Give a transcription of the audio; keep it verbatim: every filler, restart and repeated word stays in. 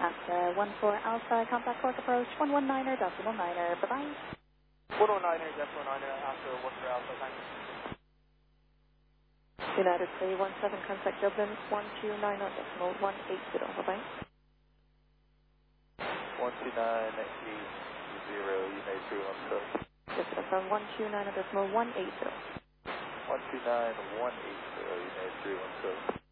at uh, one four Alpha, contact Cork approach, one one niner, decimal niner, bye-bye. one oh niner, decimal niner, after one four Alpha, thanks. United three one seven, contact Dublin, one two nine zero, decimal one eight zero, bye-bye. one two nine eight zero, United three one seven. Yes, from one two nine zero, decimal one eight zero. one two nine one eight zero, United three one seven.